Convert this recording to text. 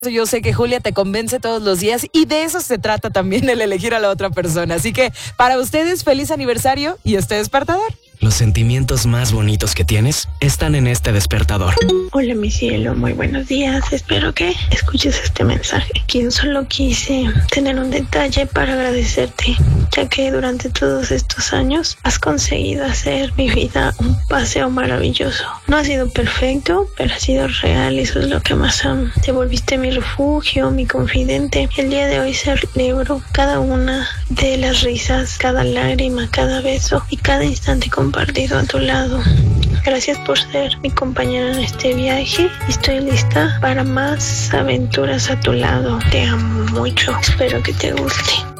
Yo sé que Julia te convence todos los días y de eso se trata también el elegir a la otra persona. Así que para ustedes, feliz aniversario y este despertador. Los sentimientos más bonitos que tienes están en este despertador. Hola, mi cielo, muy buenos días. Espero que escuches este mensaje. Quien solo quise tener un detalle para agradecerte, ya que durante todos estos años has conseguido hacer mi vida un paseo maravilloso. No ha sido perfecto, pero ha sido real y eso es lo que más amo. Te volviste mi refugio, mi confidente. El día de hoy celebro cada una de las risas, cada lágrima, cada beso y cada instante compartido a tu lado. Gracias por ser mi compañera en este viaje. Estoy lista para más aventuras a tu lado. Te amo mucho. Espero que te guste.